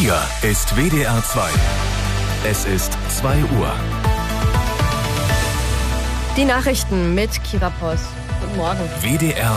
Hier ist WDR 2. Es ist 2 Uhr. Die Nachrichten mit Kira Poss. Guten Morgen. WDR